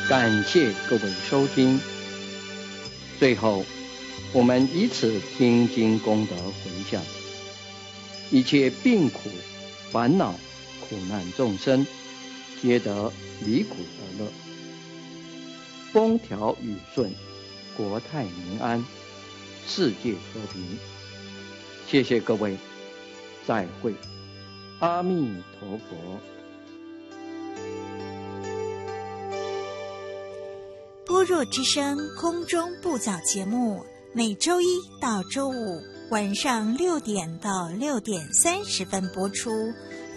感谢各位收听。最后，我们以此听经功德回向，一切病苦、烦恼、苦难众生，皆得离苦得乐，风调雨顺，国泰民安，世界和平。谢谢各位，再会，阿弥陀佛。 般若之声空中布教节目，每周一到周五晚上6点到6点30分播出，